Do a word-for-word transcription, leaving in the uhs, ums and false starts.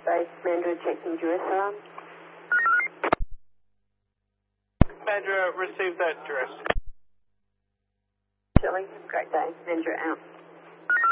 Base Mandra checking duress alarm. Mandra, receive that duress. Shelley, great day. Mandra out.